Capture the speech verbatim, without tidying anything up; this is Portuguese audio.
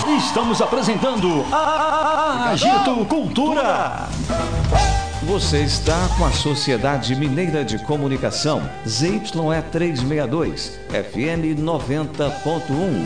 Estamos apresentando a Agito Cultura. Você está com a Sociedade Mineira de Comunicação, Z Y E trezentos e sessenta e dois, F M noventa ponto um.